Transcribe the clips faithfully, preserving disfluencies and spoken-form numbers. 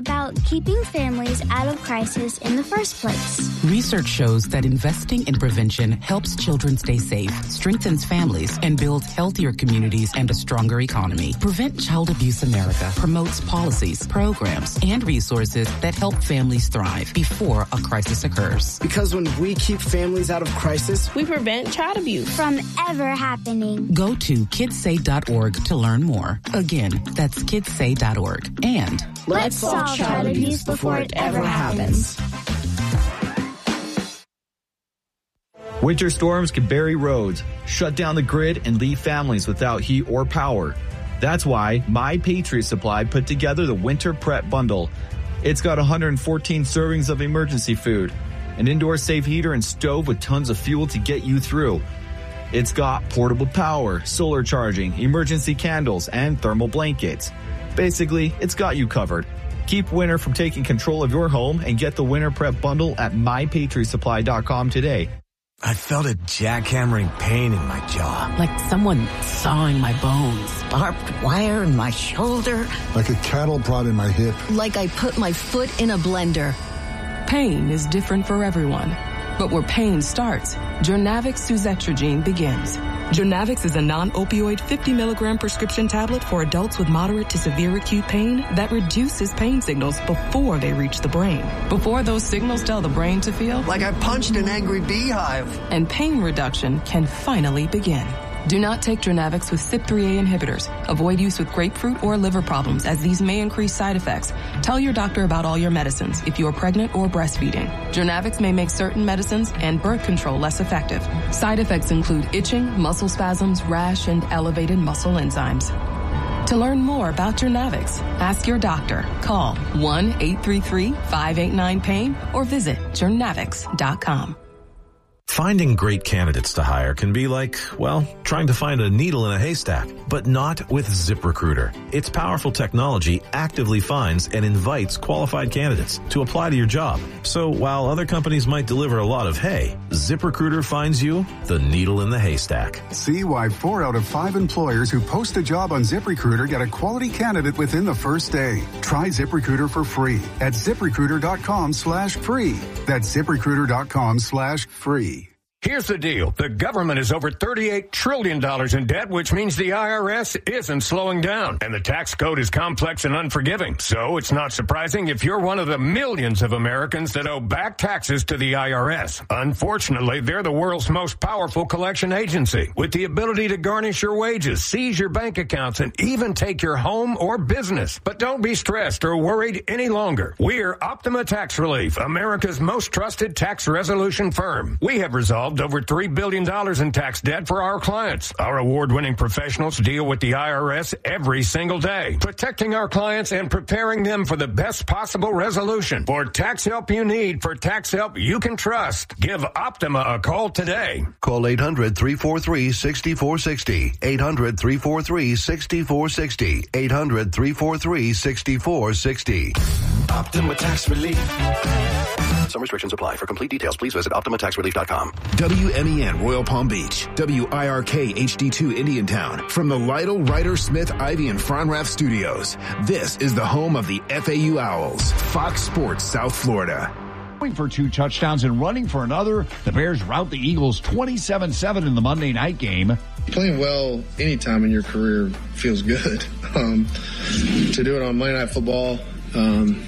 about keeping families out of crisis in the first place. Research shows that investing in prevention helps children stay safe, strengthens families, and builds healthier communities and a stronger economy. Prevent Child Abuse America promotes policies, programs, and resources that help families thrive before a crisis occurs. Because when we keep families out of crisis, we prevent child abuse from ever happening. Go to kids say dot org to learn more. Again, that's kids say dot org. And let's solve child abuse before it ever happens. Winter storms can bury roads, shut down the grid, and leave families without heat or power. That's why My Patriot Supply put together the Winter Prep Bundle. It's got one hundred fourteen servings of emergency food, an indoor safe heater and stove with tons of fuel to get you through. It's got portable power, solar charging, emergency candles, and thermal blankets. Basically, it's got you covered. Keep winter from taking control of your home and get the Winter Prep Bundle at my patriot supply dot com today. I felt a jackhammering pain in my jaw. Like someone sawing my bones. Barbed wire in my shoulder. Like a cattle prod in my hip. Like I put my foot in a blender. Pain is different for everyone. But where pain starts, Journavx suzetrigine begins. Journavx is a non-opioid fifty milligram prescription tablet for adults with moderate to severe acute pain that reduces pain signals before they reach the brain. Before those signals tell the brain to feel like I punched an angry beehive. And pain reduction can finally begin. Do not take Journavx with C Y P three A inhibitors. Avoid use with grapefruit or liver problems, as these may increase side effects. Tell your doctor about all your medicines if you are pregnant or breastfeeding. Journavx may make certain medicines and birth control less effective. Side effects include itching, muscle spasms, rash, and elevated muscle enzymes. To learn more about Journavx, ask your doctor. Call one eight three three, five eight nine, pain or visit journavx dot com. Finding great candidates to hire can be like, well, trying to find a needle in a haystack, but not with ZipRecruiter. Its powerful technology actively finds and invites qualified candidates to apply to your job. So while other companies might deliver a lot of hay, ZipRecruiter finds you the needle in the haystack. See why four out of five employers who post a job on ZipRecruiter get a quality candidate within the first day. Try ZipRecruiter for free at ZipRecruiter.com slash free. That's ZipRecruiter.com slash free. Here's the deal. The government is over thirty-eight trillion dollars in debt, which means the I R S isn't slowing down. And the tax code is complex and unforgiving. So it's not surprising if you're one of the millions of Americans that owe back taxes to the I R S. Unfortunately, they're the world's most powerful collection agency, with the ability to garnish your wages, seize your bank accounts, and even take your home or business. But don't be stressed or worried any longer. We're Optima Tax Relief, America's most trusted tax resolution firm. We have resolved over three billion dollars in tax debt for our clients. Our award-winning professionals deal with the I R S every single day, protecting our clients and preparing them for the best possible resolution. For tax help you need, for tax help you can trust, give Optima a call today. Call eight hundred, three four three, six four six zero, eight hundred, three four three, six four six zero, eight hundred, three four three, six four six zero. Optima Tax Relief. Some restrictions apply. For complete details, please visit optima tax relief dot com. W M E N Royal Palm Beach, W I R K H D two Indiantown. From the Lytle, Ryder, Smith, Ivy, and Fronrath studios, this is the home of the F A U Owls, Fox Sports South Florida. For two touchdowns and running for another, the Bears rout the Eagles twenty-seven seven in the Monday night game. Playing well anytime in your career feels good. Um, to do it on Monday Night Football, um,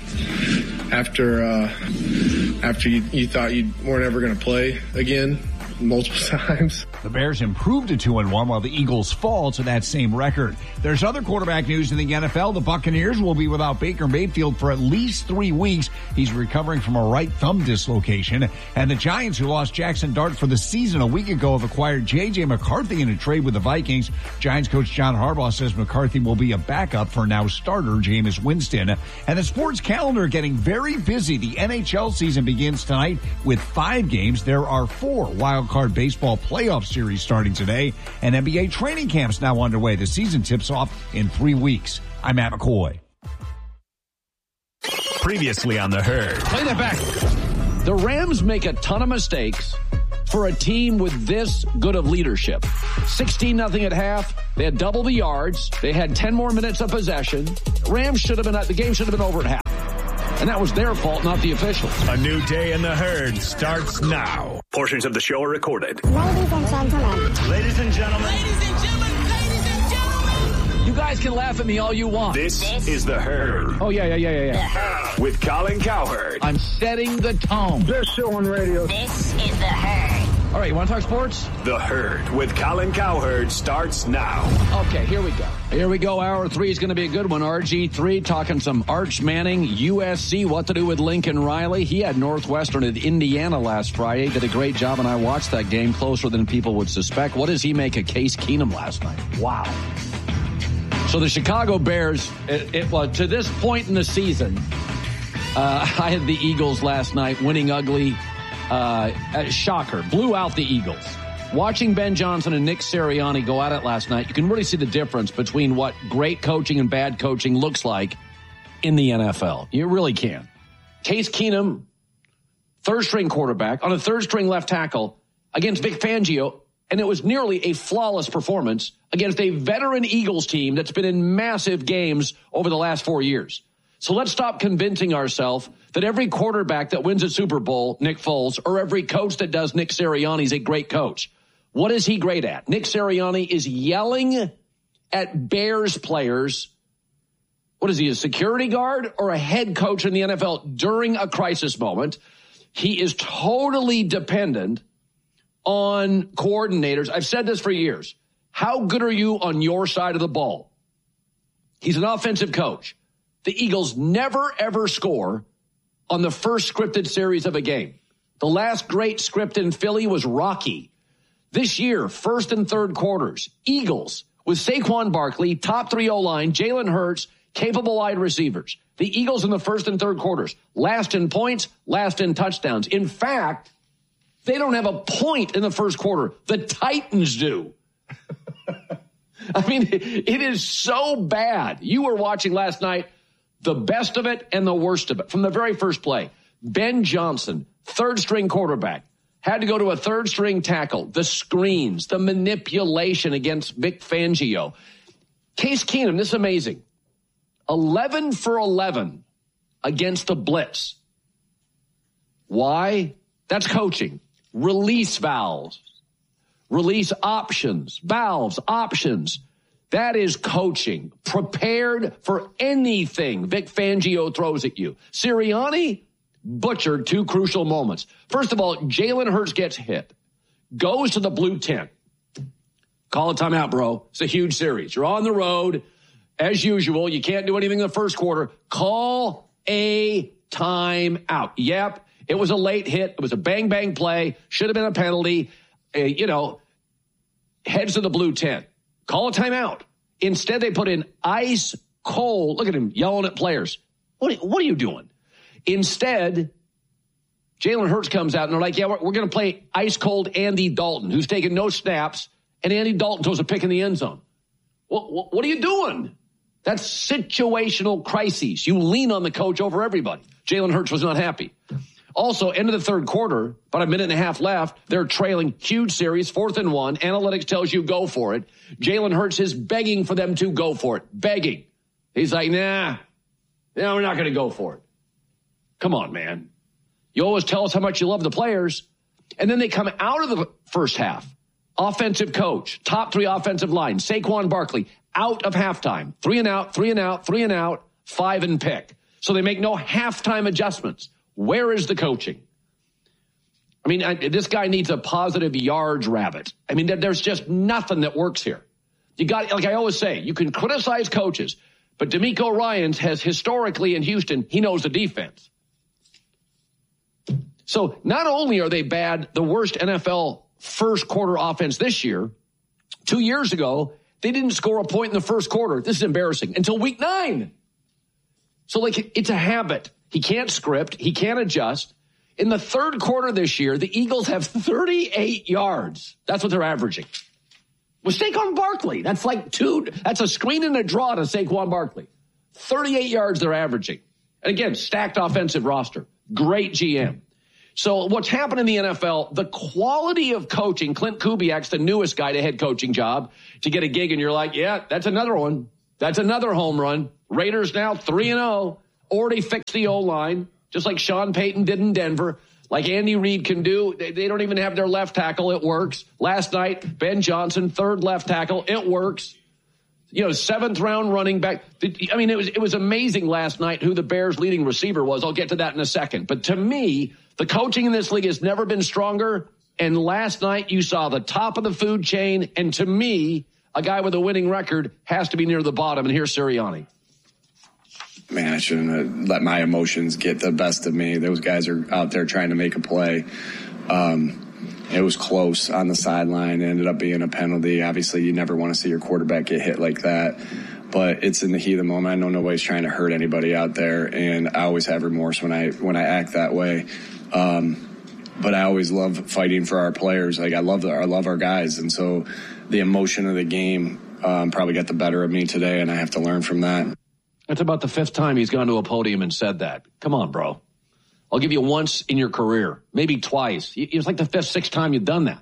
after uh, after you, you thought you weren't ever going to play again multiple times. The Bears improved to two and one while the Eagles fall to that same record. There's other quarterback news in the N F L. The Buccaneers will be without Baker Mayfield for at least three weeks. He's recovering from a right thumb dislocation. And the Giants, who lost Jackson Dart for the season a week ago, have acquired J J McCarthy in a trade with the Vikings. Giants coach John Harbaugh says McCarthy will be a backup for now starter Jameis Winston. And the sports calendar getting very busy. The N H L season begins tonight with five games. There are four wild card baseball playoff series starting today, and N B A training camps now underway. The season tips off in three weeks. I'm Matt McCoy. Previously on The Herd. Play that back. The Rams make a ton of mistakes for a team with this good of leadership. sixteen nothing at half. They had double the yards. They had ten more minutes of possession. Rams should have been, the game should have been over at half. And that was their fault, not the officials. A new day in the herd starts now. Portions of the show are recorded. Ladies and gentlemen. Ladies and gentlemen. Ladies and gentlemen. Ladies and gentlemen. You guys can laugh at me all you want. This, this is the herd. Oh, yeah, yeah, yeah, yeah, yeah. With Colin Cowherd. I'm setting the tone. Best show on radio. This is the herd. All right, you want to talk sports? The Herd with Colin Cowherd starts now. Okay, here we go. Here we go. Hour three is going to be a good one. R G three talking some Arch Manning, U S C, what to do with Lincoln Riley. He had Northwestern at Indiana last Friday. Did a great job, and I watched that game closer than people would suspect. What does he make of Case Keenum last night? Wow. So the Chicago Bears, it, it was to this point in the season, uh, I had the Eagles last night winning ugly. Uh, shocker, blew out the Eagles. Watching Ben Johnson and Nick Sirianni go at it last night, you can really see the difference between what great coaching and bad coaching looks like in the N F L. You really can. Case Keenum, third-string quarterback, on a third-string left tackle against Vic Fangio, and it was nearly a flawless performance against a veteran Eagles team that's been in massive games over the last four years. So let's stop convincing ourselves that every quarterback that wins a Super Bowl, Nick Foles, or every coach that does Nick Sirianni is a great coach. What is he great at? Nick Sirianni is yelling at Bears players. What is he, a security guard or a head coach in the N F L during a crisis moment? He is totally dependent on coordinators. I've said this for years. How good are you on your side of the ball? He's an offensive coach. The Eagles never, ever score on the first scripted series of a game. The last great script in Philly was Rocky. This year, first and third quarters, Eagles with Saquon Barkley, top three O-line, Jalen Hurts, capable wide receivers. The Eagles in the first and third quarters, last in points, last in touchdowns. In fact, they don't have a point in the first quarter. The Titans do. I mean, it is so bad. You were watching last night. The best of it and the worst of it. From the very first play, Ben Johnson, third-string quarterback, had to go to a third-string tackle. The screens, the manipulation against Vic Fangio. Case Keenum, this is amazing. eleven for eleven against the blitz. Why? That's coaching. Release valves. Release options. Valves, options. That is coaching. Prepared for anything Vic Fangio throws at you. Sirianni butchered two crucial moments. First of all, Jalen Hurts gets hit. Goes to the blue tent. Call a timeout, bro. It's a huge series. You're on the road. As usual, you can't do anything in the first quarter. Call a timeout. Yep, it was a late hit. It was a bang-bang play. Should have been a penalty. Uh, you know, heads to the blue tent. Call a timeout. Instead, they put in ice cold. Look at him yelling at players. What, what are you doing? Instead, Jalen Hurts comes out and they're like, yeah, we're, we're going to play ice cold Andy Dalton, who's taking no snaps, and Andy Dalton throws a pick in the end zone. What, what, what are you doing? That's situational crises. You lean on the coach over everybody. Jalen Hurts was not happy. Also, end of the third quarter, about a minute and a half left. They're trailing, huge series, fourth and one. Analytics tells you go for it. Jalen Hurts is begging for them to go for it. Begging. He's like, nah, no, we're not going to go for it. Come on, man. You always tell us how much you love the players. And then they come out of the first half. Offensive coach, top three offensive line, Saquon Barkley, out of halftime. Three and out, three and out, three and out, five and pick. So they make no halftime adjustments. Where is the coaching? I mean, I, this guy needs a positive yards rabbit. I mean, there's just nothing that works here. You got, like I always say, you can criticize coaches, but DeMeco Ryans has historically in Houston, he knows the defense. So not only are they bad, the worst N F L first quarter offense this year, two years ago, they didn't score a point in the first quarter. This is embarrassing until week nine. So like it's a habit. He can't script. He can't adjust. In the third quarter this year, the Eagles have thirty-eight yards. That's what they're averaging. With Saquon Barkley, that's like two. That's a screen and a draw to Saquon Barkley. thirty-eight yards they're averaging. And again, stacked offensive roster. Great G M. So what's happened in the N F L, the quality of coaching, Clint Kubiak's the newest guy to head coaching job to get a gig, and you're like, yeah, that's another one. That's another home run. Raiders now three and oh. already fixed the O-line, just like Sean Payton did in Denver, like Andy Reid can do. They, they don't even have their left tackle. It works. Last night, Ben Johnson, third left tackle. It works. You know, seventh round running back. I mean, it was it was amazing last night who the Bears' leading receiver was. I'll get to that in a second. But to me, the coaching in this league has never been stronger. And last night you saw the top of the food chain. And to me, a guy with a winning record has to be near the bottom. And here's Sirianni. Man, I shouldn't have let my emotions get the best of me. Those guys are out there trying to make a play. Um, It was close on the sideline. It ended up being a penalty. Obviously, you never want to see your quarterback get hit like that. But it's in the heat of the moment. I know nobody's trying to hurt anybody out there, and I always have remorse when I when I act that way. Um, but I always love fighting for our players. Like I love I love our guys, and so the emotion of the game um, probably got the better of me today, and I have to learn from that. That's about the fifth time he's gone to a podium and said that. Come on, bro. I'll give you once in your career, maybe twice. It's like the fifth, sixth time you've done that.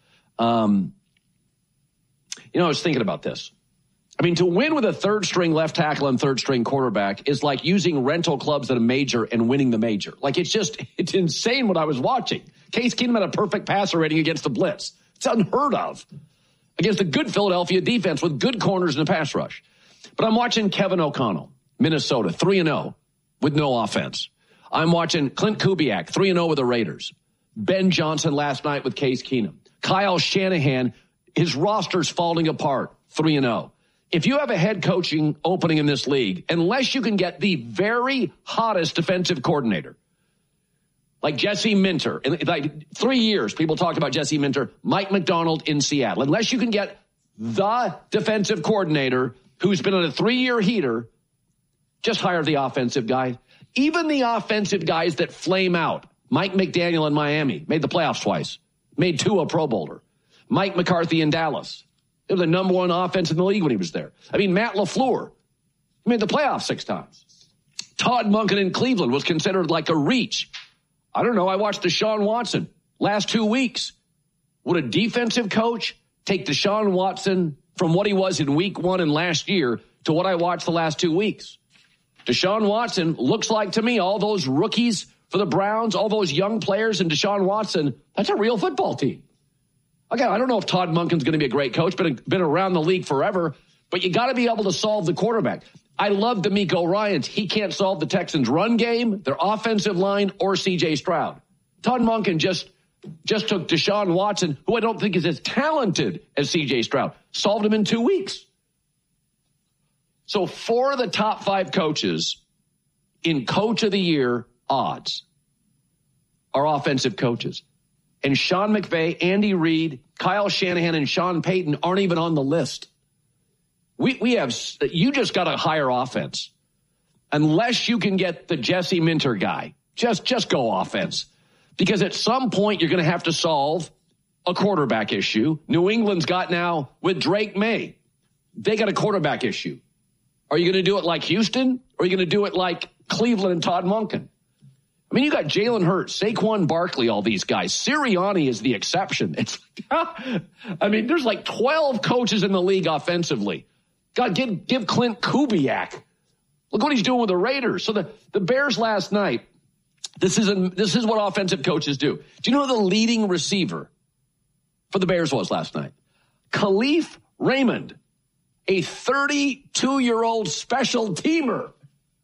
Um, you know, I was thinking about this. I mean, to win with a third-string left tackle and third-string quarterback is like using rental clubs at a major and winning the major. Like, it's just, it's insane what I was watching. Case Keenum had a perfect passer rating against the blitz. It's unheard of. Against a good Philadelphia defense with good corners and a pass rush. But I'm watching Kevin O'Connell, Minnesota, three and oh with no offense. I'm watching Clint Kubiak, three and oh with the Raiders. Ben Johnson last night with Case Keenum. Kyle Shanahan, his roster's falling apart, three and oh. If you have a head coaching opening in this league, unless you can get the very hottest defensive coordinator, like Jesse Minter, in like three years, people talked about Jesse Minter, Mike McDonald in Seattle. Unless you can get the defensive coordinator who's been on a three-year heater, just hire the offensive guy. Even the offensive guys that flame out, Mike McDaniel in Miami, made the playoffs twice, made Tua a Pro Bowler. Mike McCarthy in Dallas, they were the number one offense in the league when he was there. I mean, Matt LaFleur made the playoffs six times. Todd Monken in Cleveland was considered like a reach. I don't know, I watched Deshaun Watson last two weeks. Would a defensive coach take Deshaun Watson from what he was in week one and last year to what I watched the last two weeks? Deshaun Watson looks like to me all those rookies for the Browns, all those young players, and Deshaun Watson, that's a real football team. Again, I don't know if Todd Monken's going to be a great coach, but been around the league forever, but you got to be able to solve the quarterback. I love DeMeco Ryans. He can't solve the Texans' run game, their offensive line, or C J Stroud. Todd Monken just, just took Deshaun Watson, who I don't think is as talented as C J Stroud, solved him in two weeks. So four of the top five coaches in Coach of the Year odds are offensive coaches. And Sean McVay, Andy Reid, Kyle Shanahan, and Sean Payton aren't even on the list. We we have, you just got to hire offense. Unless you can get the Jesse Minter guy, just, just go offense. Because at some point you're going to have to solve a quarterback issue. New England's got now with Drake May. They got a quarterback issue. Are you going to do it like Houston? Or are you going to do it like Cleveland and Todd Monken? I mean, you got Jalen Hurts, Saquon Barkley, all these guys. Sirianni is the exception. It's, I mean, there's like twelve coaches in the league offensively. God, give, give Clint Kubiak. Look what he's doing with the Raiders. So the, the Bears last night, this is, a, this is what offensive coaches do. Do you know who the leading receiver for the Bears was last night? Khalif Raymond, a thirty-two-year-old special teamer.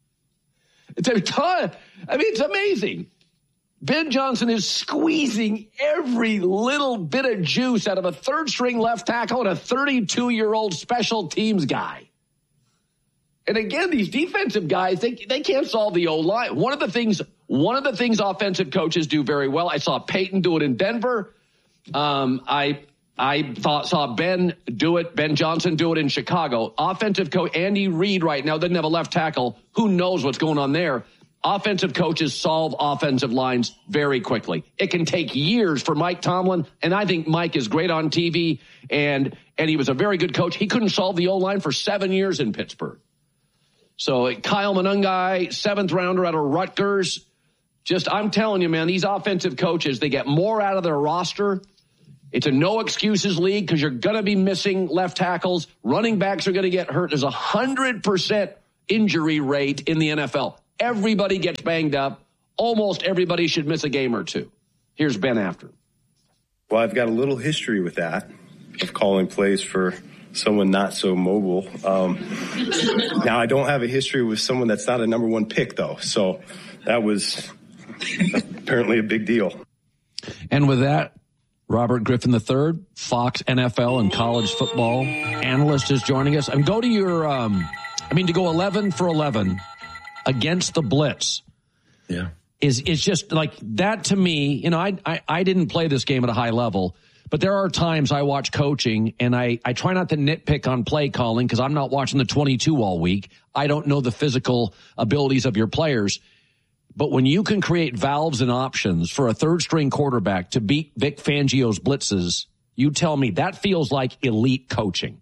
It's a ton. I mean, it's amazing. Ben Johnson is squeezing every little bit of juice out of a third-string left tackle and a thirty-two-year-old special teams guy. And again, these defensive guys, they they can't solve the O-line. One of the things, one of the things offensive coaches do very well. I saw Peyton do it in Denver. Um, I I thought saw Ben do it, Ben Johnson do it in Chicago. Offensive coach Andy Reid right now doesn't have a left tackle. Who knows what's going on there? Offensive coaches solve offensive lines very quickly. It can take years for Mike Tomlin, and I think Mike is great on T V, and and he was a very good coach. He couldn't solve the O-line for seven years in Pittsburgh. So Kyle Monangai, seventh rounder out of Rutgers. Just, I'm telling you, man, these offensive coaches, they get more out of their roster. It's a no excuses league because you're going to be missing left tackles. Running backs are going to get hurt. There's a one hundred percent injury rate in the N F L. Everybody gets banged up. Almost everybody should miss a game or two. Here's Ben after. Well, I've got a little history with that, of calling plays for someone not so mobile. Um, now, I don't have a history with someone that's not a number one pick, though. So that was apparently a big deal. And with that, Robert Griffin the third, Fox N F L and college football analyst, is joining us. And go to your, um, I mean, to go eleven for eleven against the blitz. Yeah. Is is just like that to me. You know, I, I I didn't play this game at a high level, but there are times I watch coaching and I, I try not to nitpick on play calling because I'm not watching the twenty-two all week. I don't know the physical abilities of your players. But when you can create valves and options for a third string quarterback to beat Vic Fangio's blitzes, you tell me that feels like elite coaching.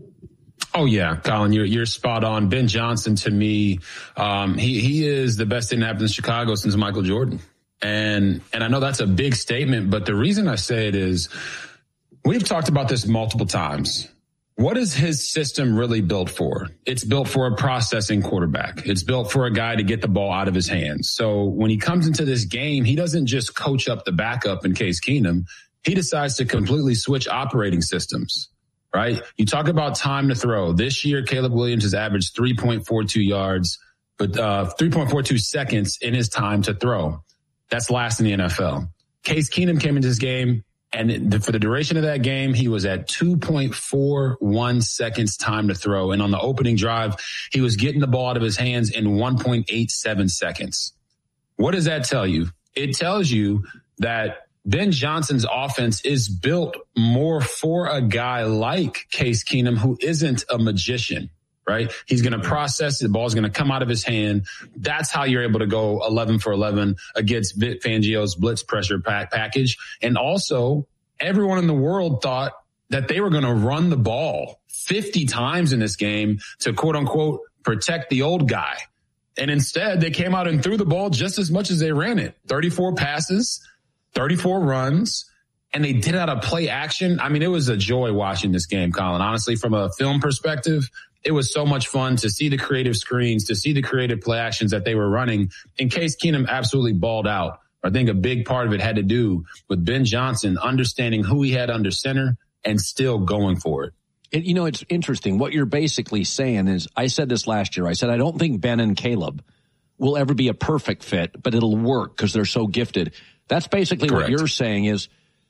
Oh, yeah, Colin, you're you're spot on. Ben Johnson, to me, um, he he is the best thing that happened in Chicago since Michael Jordan. And and I know that's a big statement, but the reason I say it is we've talked about this multiple times. What is his system really built for? It's built for a processing quarterback. It's built for a guy to get the ball out of his hands. So when he comes into this game, he doesn't just coach up the backup in Case Keenum. He decides to completely switch operating systems. Right? You talk about time to throw. This year, Caleb Williams has averaged three point four two yards, but uh, three point four two seconds in his time to throw. That's last in the N F L. Case Keenum came into this game, and for the duration of that game, he was at two point four one seconds time to throw. And on the opening drive, he was getting the ball out of his hands in one point eight seven seconds. What does that tell you? It tells you that Ben Johnson's offense is built more for a guy like Case Keenum, who isn't a magician, right? He's going to process it. The ball's going to come out of his hand. That's how you're able to go eleven for eleven against Vic Fangio's blitz pressure pack package. And also, everyone in the world thought that they were going to run the ball fifty times in this game to, quote unquote, protect the old guy. And instead, they came out and threw the ball just as much as they ran it. thirty-four passes. thirty-four runs, and they did it out of play action. I mean, it was a joy watching this game, Colin. Honestly, from a film perspective, it was so much fun to see the creative screens, to see the creative play actions that they were running. In Case Keenum absolutely balled out. I think a big part of it had to do with Ben Johnson understanding who he had under center and still going for it. it. You know, it's interesting. What you're basically saying is, I said this last year. I said, I don't think Ben and Caleb will ever be a perfect fit, but it'll work because they're so gifted. That's basically Correct. What you're saying is,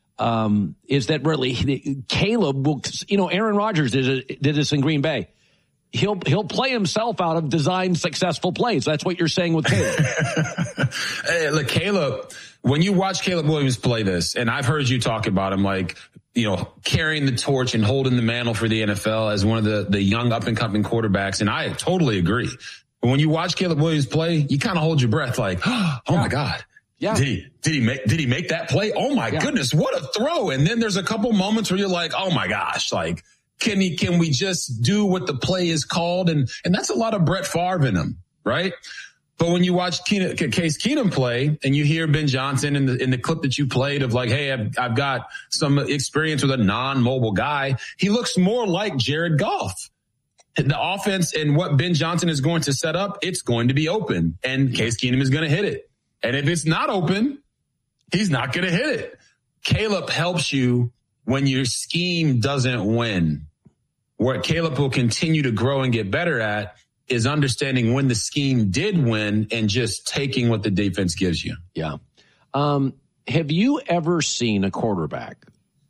um, is that really Caleb will, you know, Aaron Rodgers did, did this in Green Bay. He'll, he'll play himself out of designed successful plays. That's what you're saying with Caleb. Hey, look, Caleb, when you watch Caleb Williams play this, and I've heard you talk about him like, you know, carrying the torch and holding the mantle for the N F L as one of the, the young up and coming quarterbacks. And I totally agree. But when you watch Caleb Williams play, you kind of hold your breath like, oh yeah. my God. Yeah. Did he, did he make, did he make that play? Oh my yeah. goodness. What a throw. And then there's a couple moments where you're like, oh my gosh, like, can he, can we just do what the play is called? And, and that's a lot of Brett Favre in him, right? But when you watch Keenum, Case Keenum play and you hear Ben Johnson in the, in the clip that you played of like, hey, I've, I've got some experience with a non-mobile guy. He looks more like Jared Goff. The offense and what Ben Johnson is going to set up, it's going to be open and Case Keenum is going to hit it. And if it's not open, he's not going to hit it. Caleb helps you when your scheme doesn't win. What Caleb will continue to grow and get better at is understanding when the scheme did win and just taking what the defense gives you. Yeah. Um, have you ever seen a quarterback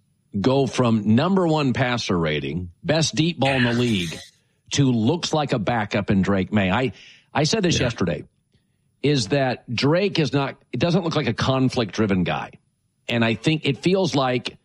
go from number one passer rating, best deep ball in the league, to looks like a backup in Drake May? I, I said this yeah. yesterday. Is that Drake is not, it doesn't look like a conflict-driven guy. And I think it feels like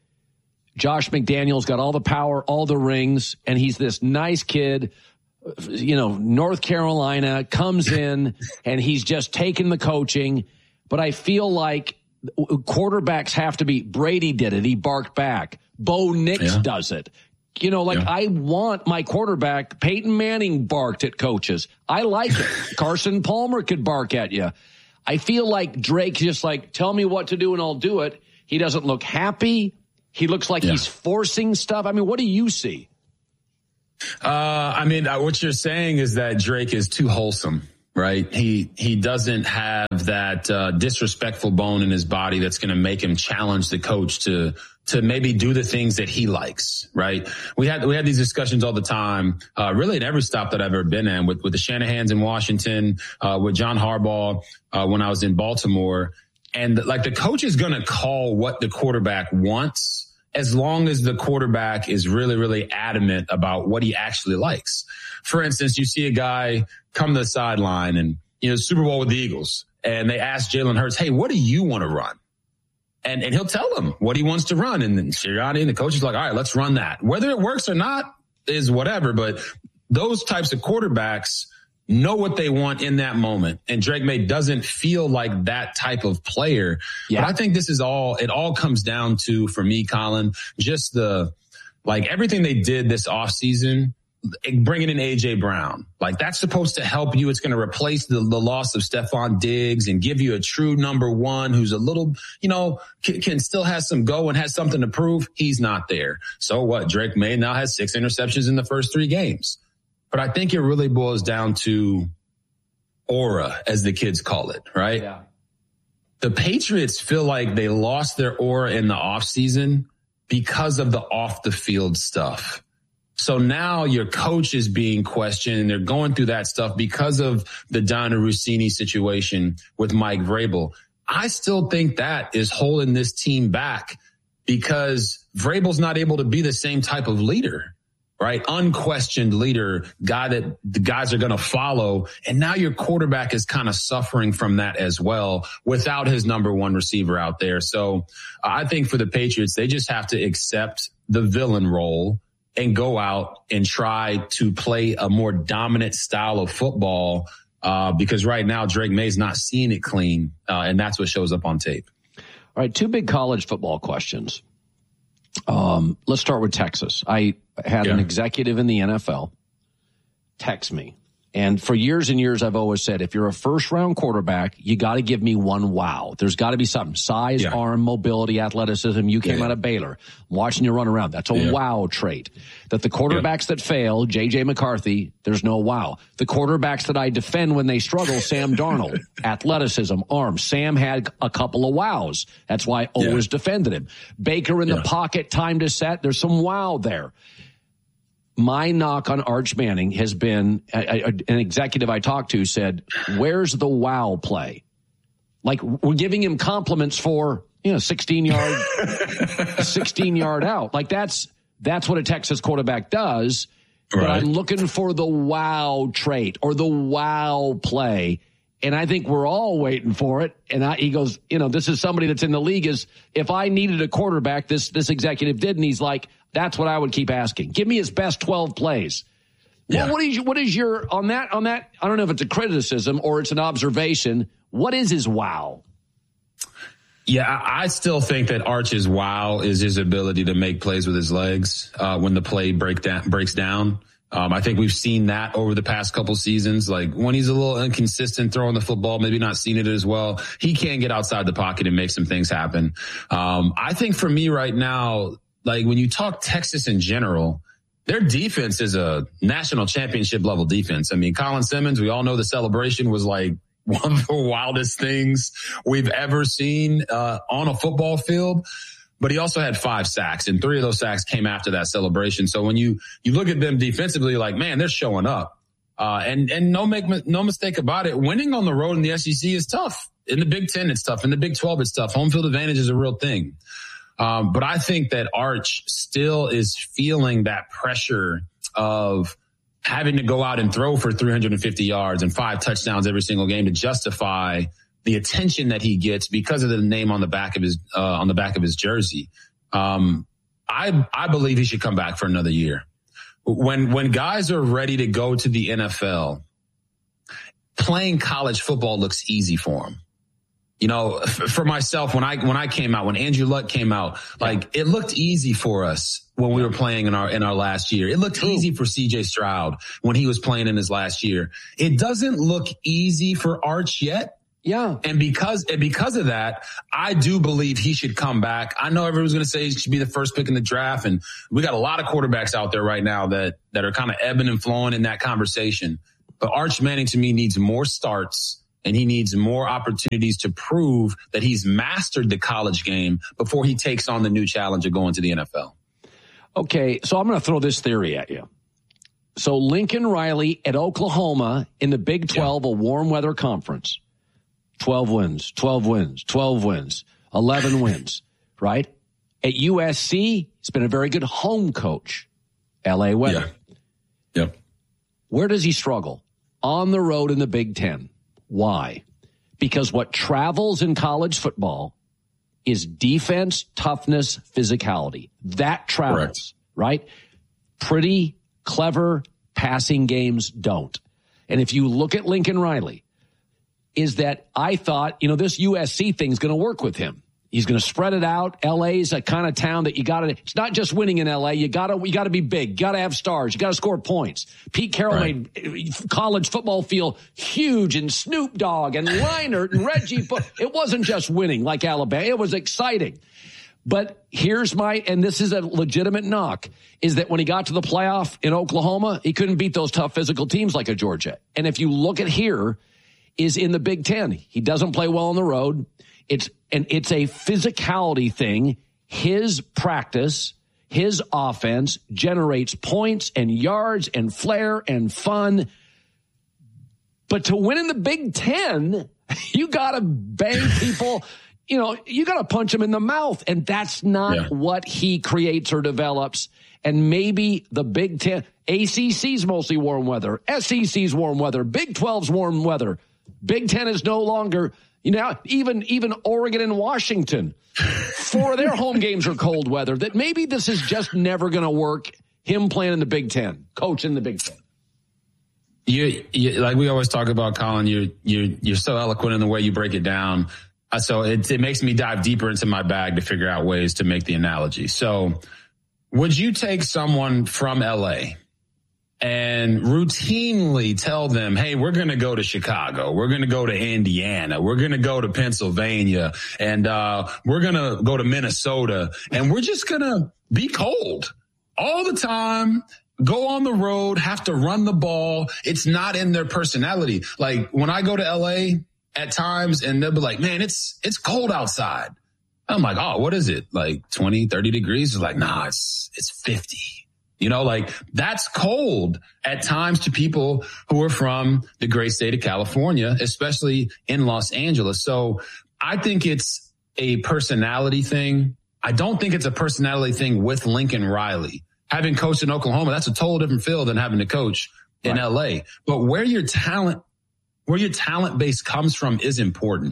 Josh McDaniels got all the power, all the rings, and he's this nice kid, you know, North Carolina, comes in, and he's just taking the coaching. But I feel like quarterbacks have to be, Brady did it, he barked back. Bo Nix yeah. does it. You know, like yeah. I want my quarterback. Peyton Manning barked at coaches. I like it. Carson Palmer could bark at you. I feel like Drake's just like, tell me what to do and I'll do it. He doesn't look happy. He looks like yeah. he's forcing stuff. I mean, what do you see? Uh, I mean, what you're saying is that Drake is too wholesome. right? He he doesn't have that uh, disrespectful bone in his body that's going to make him challenge the coach to to maybe do the things that he likes, right? We had we had these discussions all the time, uh, really at every stop that I've ever been in, with with the Shanahans in Washington, uh, with John Harbaugh uh, when I was in Baltimore, and like the coach is going to call what the quarterback wants, as long as the quarterback is really, really adamant about what he actually likes. For instance, you see a guy come to the sideline and, you know, Super Bowl with the Eagles, and they ask Jalen Hurts, hey, what do you want to run? And and he'll tell them what he wants to run. And then Sirianni and the coach is like, all right, let's run that. Whether it works or not is whatever. But those types of quarterbacks know what they want in that moment. And Drake May doesn't feel like that type of player. Yeah. But I think this is all, it all comes down to, for me, Colin, just the, like everything they did this offseason, bringing in A J Brown. Like that's supposed to help you. It's going to replace the, the loss of Stephon Diggs and give you a true number one who's a little, you know, can, can still has some go and has something to prove. He's not there. So what? Drake May now has six interceptions in the first three games. But I think it really boils down to aura, as the kids call it, right? Yeah. The Patriots feel like they lost their aura in the offseason because of the off the field stuff. So now your coach is being questioned, and they're going through that stuff because of the Donna Rossini situation with Mike Vrabel. I still think that is holding this team back because Vrabel's not able to be the same type of leader. Right? Unquestioned leader, guy that the guys are going to follow. And now your quarterback is kind of suffering from that as well without his number one receiver out there. So uh, I think for the Patriots, they just have to accept the villain role and go out and try to play a more dominant style of football uh, because right now Drake May's not seeing it clean. Uh, and that's what shows up on tape. All right. Two big college football questions. Um, let's start with Texas. I had yeah. an executive in the N F L text me. And for years and years, I've always said, if you're a first round quarterback, you got to give me one wow. There's got to be something. Size, yeah. arm, mobility, athleticism. You came yeah. out of Baylor. I'm watching you run around. That's a yeah. wow trait. That the quarterbacks yeah. that fail, J J McCarthy, there's no wow. The quarterbacks that I defend when they struggle, Sam Darnold, athleticism, arm. Sam had a couple of wows. That's why I always yeah. defended him. Baker in yeah. the pocket, time to set. There's some wow there. My knock on Arch Manning has been, a, a, an executive I talked to said, where's the wow play? Like, we're giving him compliments for, you know, sixteen yard, sixteen yard out. Like, that's, that's what a Texas quarterback does. Right. But I'm looking for the wow trait or the wow play. And I think we're all waiting for it. And I, he goes, you know, this is somebody that's in the league is, if I needed a quarterback, this, this executive did. And he's like, that's what I would keep asking. Give me his best twelve plays. Yeah. Well, what is what is your on that on that? I don't know if it's a criticism or it's an observation. What is his wow? Yeah, I still think that Arch's wow is his ability to make plays with his legs uh, when the play break down, breaks down. Um, I think we've seen that over the past couple seasons. Like when he's a little inconsistent throwing the football, maybe not seeing it as well, he can get outside the pocket and make some things happen. Um, I think for me right now, like when you talk Texas in general, their defense is a national championship level defense. I mean, Colin Simmons, we all know the celebration was like one of the wildest things we've ever seen uh, on a football field. But he also had five sacks, and three of those sacks came after that celebration. So when you, you look at them defensively, you're like, man, they're showing up. Uh, and, and no make, no mistake about it. Winning on the road in the S E C is tough. In the Big Ten, it's tough. In the Big twelve, it's tough. Home field advantage is a real thing. Um, but I think that Arch still is feeling that pressure of having to go out and throw for three hundred fifty yards and five touchdowns every single game to justify the attention that he gets because of the name on the back of his, uh, on the back of his jersey. Um, I, I believe he should come back for another year. When, when guys are ready to go to the N F L, playing college football looks easy for them. You know, for myself, when I, when I came out, when Andrew Luck came out, like it looked easy for us when we were playing in our, in our last year. It looked easy for C J Stroud when he was playing in his last year. It doesn't look easy for Arch yet. Yeah. And because, and because of that, I do believe he should come back. I know everyone's going to say he should be the first pick in the draft. And we got a lot of quarterbacks out there right now that, that are kind of ebbing and flowing in that conversation. But Arch Manning, to me, needs more starts, and he needs more opportunities to prove that he's mastered the college game before he takes on the new challenge of going to the N F L. Okay, so I'm going to throw this theory at you. So Lincoln Riley at Oklahoma in the Big twelve, yeah. a warm weather conference, twelve wins, twelve wins, twelve wins, eleven wins, right? At U S C, he's been a very good home coach, L A weather. Yeah. Yep. Where does he struggle? On the road in the Big Ten. Why? Because what travels in college football is defense, toughness, physicality. That travels, Correct. Right? Pretty clever passing games don't. And if you look at Lincoln Riley, is that I thought, you know, this U S C thing's going to work with him. He's going to spread it out. L A's a kind of town that you got to, it's not just winning in L A. You got to, you got to be big. You got to have stars. You got to score points. Pete Carroll right. made college football feel huge, and Snoop Dogg and Leinart and Reggie. It wasn't just winning like Alabama. It was exciting. But here's my, and this is a legitimate knock, is that when he got to the playoff in Oklahoma, he couldn't beat those tough physical teams like a Georgia. And if you look at here, is in the Big Ten. He doesn't play well on the road. It's, and it's a physicality thing. His practice, his offense generates points and yards and flair and fun. But to win in the Big Ten, you got to bang people. You know, you got to punch him in the mouth, and that's not yeah. what he creates or develops. And maybe the Big Ten, A C C's mostly warm weather, S E C's warm weather, Big twelve's warm weather. Big Ten is no longer, you know, even even Oregon and Washington, four of their home games are cold weather. That maybe this is just never going to work. Him playing in the Big Ten, coach in the Big Ten. You, you like we always talk about, Colin. You're you're you're so eloquent in the way you break it down. Uh, so it, it makes me dive deeper into my bag to figure out ways to make the analogy. So would you take someone from L A and routinely tell them, hey, we're going to go to Chicago. We're going to go to Indiana. We're going to go to Pennsylvania. And uh, we're going to go to Minnesota. And we're just going to be cold all the time. Go on the road, have to run the ball. It's not in their personality. Like when I go to L A at times and they'll be like, man, it's, it's cold outside. I'm like, oh, what is it? Like twenty, thirty degrees? It's like, nah, it's, it's fifty. You know, like that's cold at times to people who are from the great state of California, especially in Los Angeles. So I think it's a personality thing. I don't think it's a personality thing with Lincoln Riley. Having coached in Oklahoma, that's a total different field than having to coach in right. L A. But where your talent, where your talent base comes from is important.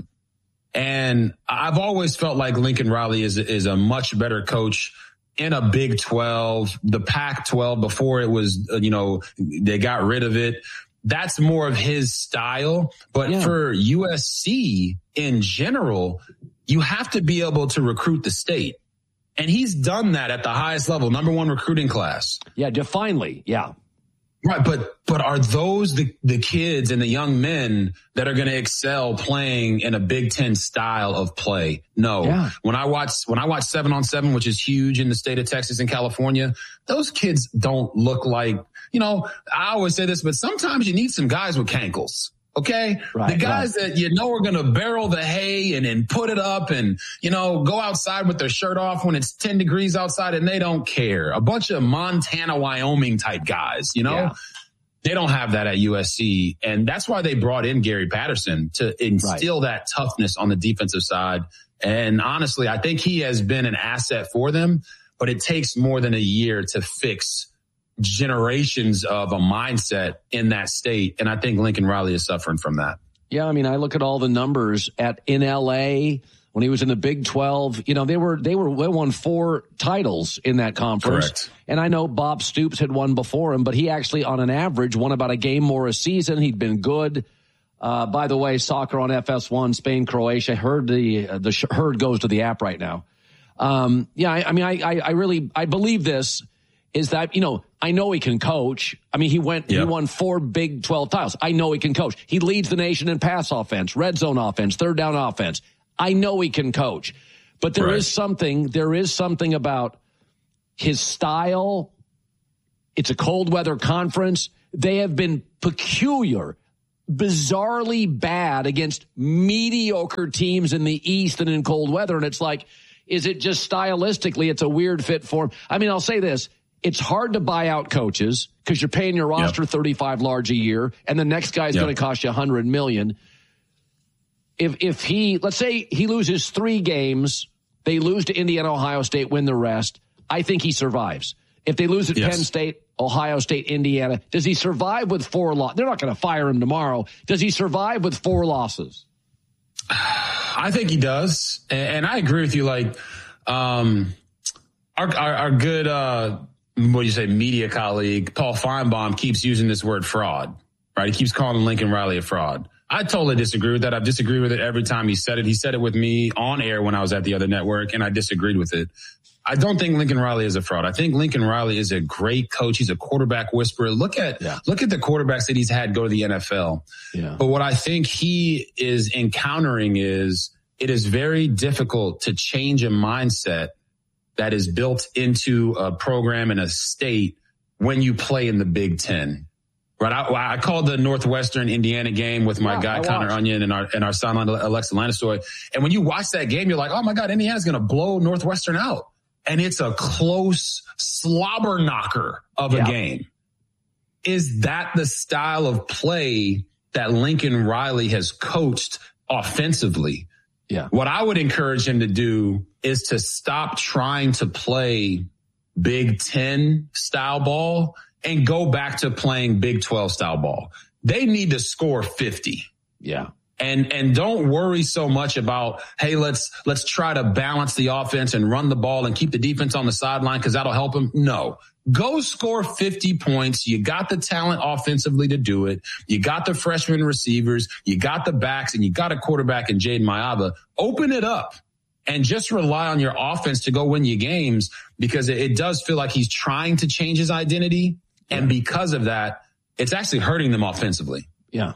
And I've always felt like Lincoln Riley is, is a much better coach in a Big twelve, the Pac twelve before it was, you know, they got rid of it. That's more of his style. But yeah. for U S C in general, you have to be able to recruit the state. And he's done that at the highest level, number one recruiting class. Yeah, definitely. Yeah. Right. But, but are those the, the kids and the young men that are going to excel playing in a Big Ten style of play? No. Yeah. When I watch, when I watch seven on seven, which is huge in the state of Texas and California, those kids don't look like, you know, I always say this, but sometimes you need some guys with cankles. Okay. Right, the guys right. that you know are going to barrel the hay and, and put it up and, you know, go outside with their shirt off when it's ten degrees outside and they don't care. A bunch of Montana, Wyoming type guys, you know, yeah. they don't have that at U S C. And that's why they brought in Gary Patterson to instill right. that toughness on the defensive side. And honestly, I think he has been an asset for them, but it takes more than a year to fix generations of a mindset in that state. And I think Lincoln Riley is suffering from that. Yeah. I mean, I look at all the numbers at in L A when he was in the Big twelve, you know, they were, they were, they won four titles in that conference. Correct. And I know Bob Stoops had won before him, but he actually on an average won about a game more a season. He'd been good. Uh, by the way, soccer on F S one, Spain, Croatia, heard the, uh, the herd goes to the app right now. Um, yeah, I, I mean, I, I, I really, I believe this. Is that, you know, I know he can coach. I mean, he went, yep. he won four Big twelve titles. I know he can coach. He leads the nation in pass offense, red zone offense, third down offense. I know he can coach. But there right. is something, there is something about his style. It's a cold weather conference. they have been peculiar, bizarrely bad against mediocre teams in the East and in cold weather. And it's like, is it just stylistically, it's a weird fit for him? I mean, I'll say this. It's hard to buy out coaches because you're paying your roster yep. thirty-five large a year, and the next guy's yep. going to cost you one hundred million. If if he, let's say he loses three games, they lose to Indiana, Ohio State, win the rest, I think he survives. If they lose at yes. Penn State, Ohio State, Indiana, does he survive with four losses? They're not going to fire him tomorrow. Does he survive with four losses? I think he does. And, and I agree with you. Like, um, our, our, our good, uh, what do you say, media colleague, Paul Feinbaum, keeps using this word fraud, right? He keeps calling Lincoln Riley a fraud. I totally disagree with that. I've disagreed with it every time he said it. He said it with me on air when I was at the other network, and I disagreed with it. I don't think Lincoln Riley is a fraud. I think Lincoln Riley is a great coach. He's a quarterback whisperer. Look at yeah. look at the quarterbacks that he's had go to the N F L. Yeah. But what I think he is encountering is it is very difficult to change a mindset that is built into a program in a state when you play in the Big Ten. Right, I, I called the Northwestern Indiana game with my yeah, guy Connor Onion and our and our sideline Alexa Lanistoy. And when you watch that game, you're like, oh my God, Indiana's going to blow Northwestern out. And it's a close slobber knocker of a yeah. game. Is that the style of play that Lincoln Riley has coached offensively? Yeah. What I would encourage him to do is to stop trying to play Big Ten style ball and go back to playing Big twelve style ball. They need to score fifty. Yeah. And, and don't worry so much about, hey, let's, let's try to balance the offense and run the ball and keep the defense on the sideline because that'll help them. No, go score fifty points. You got the talent offensively to do it. You got the freshman receivers. You got the backs and you got a quarterback in Jaden Mayaba. Open it up and just rely on your offense to go win you games because it, it does feel like he's trying to change his identity. And because of that, it's actually hurting them offensively. Yeah.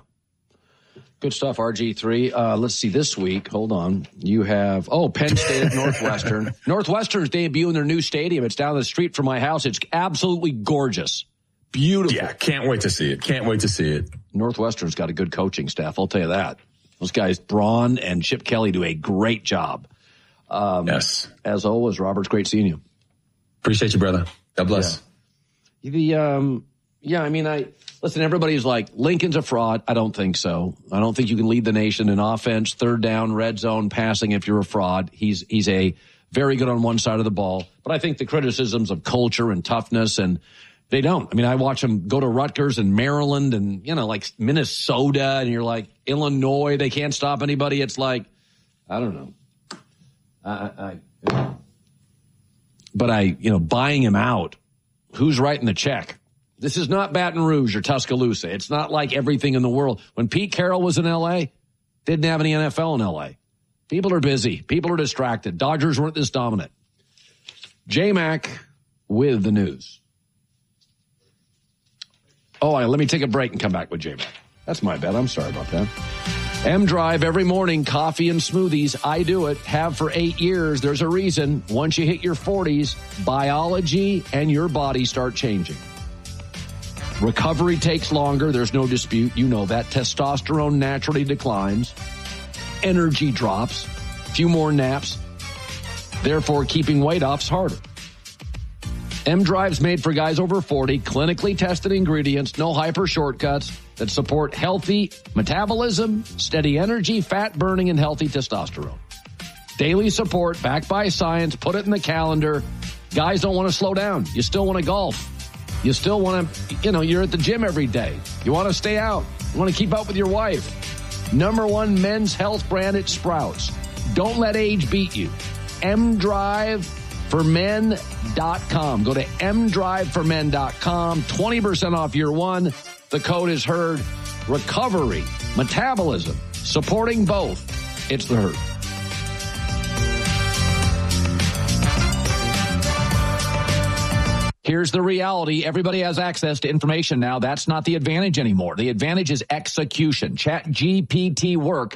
Good stuff, R G three. Uh, let's see, this week, hold on. You have, oh, Penn State at Northwestern. Northwestern's debuting their new stadium. It's down the street from my house. It's absolutely gorgeous. Beautiful. Yeah, can't wait to see it. Can't wait to see it. Northwestern's got a good coaching staff, I'll tell you that. Those guys, Braun and Chip Kelly, do a great job. Um, yes. As always, Robert's great seeing you. Appreciate you, brother. God bless. Yeah. The, um, yeah, I mean, I, listen, everybody's like, Lincoln's a fraud. I don't think so. I don't think you can lead the nation in offense, third down, red zone, passing if you're a fraud. He's, he's a very good on one side of the ball. But I think the criticisms of culture and toughness, and they don't. I mean, I watch him go to Rutgers and Maryland and, you know, like Minnesota, and you're like, Illinois, they can't stop anybody. It's like, I don't know. I, I, I but I, you know, buying him out. Who's writing the check? This is not Baton Rouge or Tuscaloosa. It's not like everything in the world. When Pete Carroll was in L A, didn't have any N F L in L A. People are busy. People are distracted. Dodgers weren't this dominant. J-Mac with the news. Oh, let me take a break and come back with J-Mac. That's my bad. I'm sorry about that. M-Drive every morning, coffee and smoothies. I do it. Have for eight years. There's a reason. Once you hit your forties, biology and your body start changing. Recovery takes longer. There's no dispute. You know that. Testosterone naturally declines. Energy drops. Few more naps. Therefore, keeping weight off's harder. M-Drive's made for guys over forty, clinically tested ingredients, no hyper shortcuts that support healthy metabolism, steady energy, fat burning, and healthy testosterone. Daily support backed by science. Put it in the calendar. Guys don't want to slow down. You still want to golf. You still want to, you know, you're at the gym every day. You want to stay out. You want to keep up with your wife. Number one men's health brand at Sprouts. Don't let age beat you. M Drive for men dot com. Go to M Drive for men dot com. twenty percent off year one. The code is HERD. Recovery, metabolism, supporting both. It's the HERD. Here's the reality. Everybody has access to information now. That's not the advantage anymore. The advantage is execution. Chat G P T work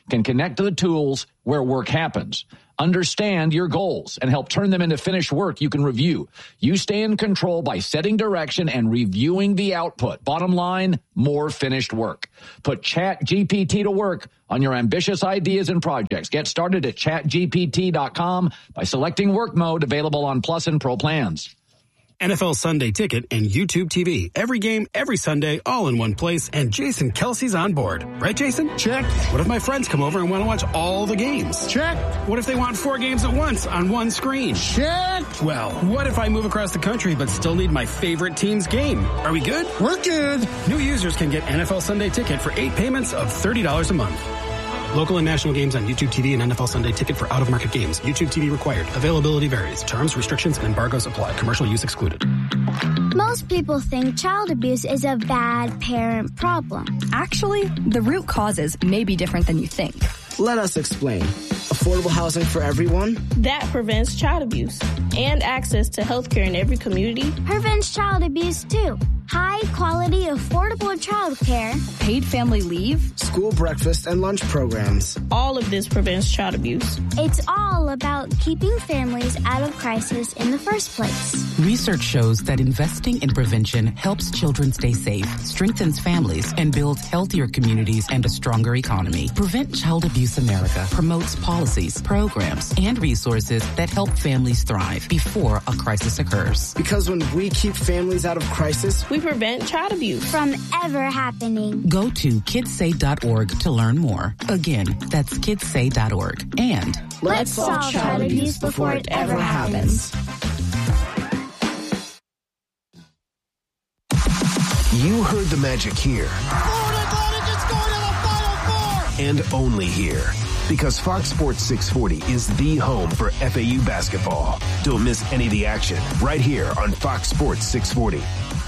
can connect to the tools where work happens. Understand your goals and help turn them into finished work you can review. You stay in control by setting direction and reviewing the output. Bottom line, more finished work. Put ChatGPT to work on your ambitious ideas and projects. Get started at chat G P T dot com by selecting work mode, available on Plus and Pro plans. N F L Sunday Ticket and YouTube T V. Every game, every Sunday, all in one place, and Jason Kelsey's on board. Right, Jason? Check. What if my friends come over and want to watch all the games? Check. What if they want four games at once on one screen? Check. Well, what if I move across the country but still need my favorite team's game? Are we good? We're good. New users can get N F L Sunday Ticket for eight payments of thirty dollars a month. Local and national games on YouTube T V and N F L Sunday Ticket for out-of-market games. YouTube T V required. Availability varies. Terms, restrictions, and embargoes apply. Commercial use excluded. Most people think child abuse is a bad parent problem. Actually, the root causes may be different than you think. Let us explain. Affordable housing for everyone? That prevents child abuse. And access to health care in every community. Prevents child abuse, too. High quality, affordable child care. Paid family leave. School breakfast and lunch programs. All of this prevents child abuse. It's all about keeping families out of crisis in the first place. Research shows that investing in prevention helps children stay safe, strengthens families, and builds healthier communities and a stronger economy. Prevent Child Abuse America promotes policies, programs, and resources that help families thrive before a crisis occurs. Because when we keep families out of crisis, we prevent child abuse from ever happening. Go to kids say dot org to learn more. Again, that's kids say dot org. And let's solve child abuse before it ever happens. You heard the magic here. Florida Atlantic is going to the Final Four! And only here. Because Fox Sports six forty is the home for F A U basketball. Don't miss any of the action right here on Fox Sports six forty.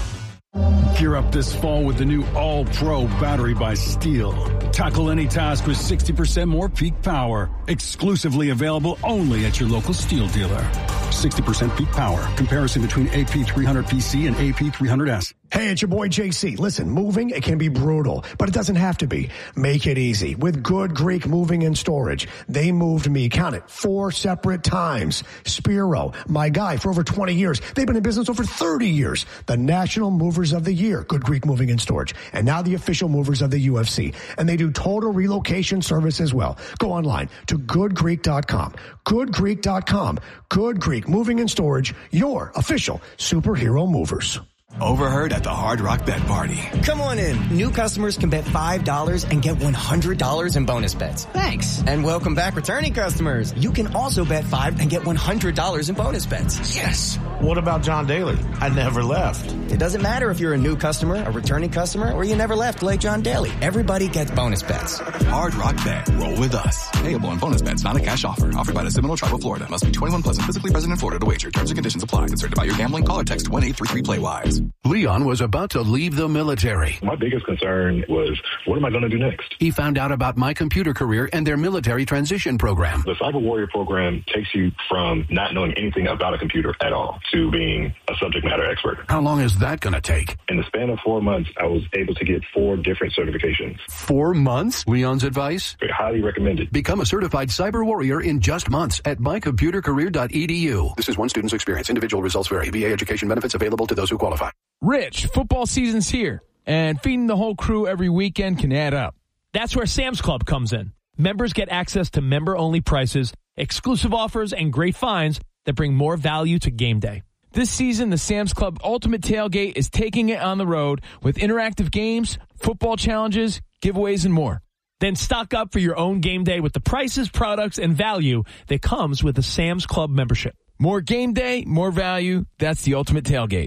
Gear up this fall with the new All-Pro battery by Steel. Tackle any task with sixty percent more peak power. Exclusively available only at your local Steel dealer. sixty percent peak power. Comparison between A P three hundred P C and A P three hundred S. Hey, it's your boy J C. Listen, moving, it can be brutal, but it doesn't have to be. Make it easy with Good Greek Moving and Storage. They moved me, count it, four separate times. Spiro, my guy for over twenty years. They've been in business over thirty years. The National Movers of the Year, Good Greek Moving and Storage. And now the official movers of the U F C. And they do total relocation service as well. Go online to good greek dot com. good greek dot com. Good Greek Moving and Storage, your official superhero movers. Overheard at the Hard Rock Bet Party. Come on in. New customers can bet five dollars and get one hundred dollars in bonus bets. Thanks. And welcome back returning customers. You can also bet five and get one hundred dollars in bonus bets. Yes. What about John Daly? I never left. It doesn't matter if you're a new customer, a returning customer, or you never left like John Daly. Everybody gets bonus bets. Hard Rock Bet. Roll with us. Payable on bonus bets, not a cash offer. Offered by the Seminole Tribe of Florida. Must be twenty-one plus and physically present in Florida to wager. Terms and conditions apply. Concerned about your gambling? Call or text one eight three three play wise. Leon was about to leave the military. My biggest concern was, what am I going to do next? He found out about My Computer Career and their military transition program. The Cyber Warrior program takes you from not knowing anything about a computer at all to being a subject matter expert. How long is that going to take? In the span of four months, I was able to get four different certifications. Four months? Leon's advice? I highly recommend it. Become a certified cyber warrior in just months at my computer career dot e d u. This is one student's experience. Individual results vary. V A education benefits available to those who qualify. Rich, football season's here, and feeding the whole crew every weekend can add up. That's where Sam's Club comes in. Members get access to member-only prices, exclusive offers, and great finds that bring more value to game day. This season, the Sam's Club Ultimate Tailgate is taking it on the road with interactive games, football challenges, giveaways, and more. Then stock up for your own game day with the prices, products, and value that comes with a Sam's Club membership. More game day, more value. That's the Ultimate Tailgate.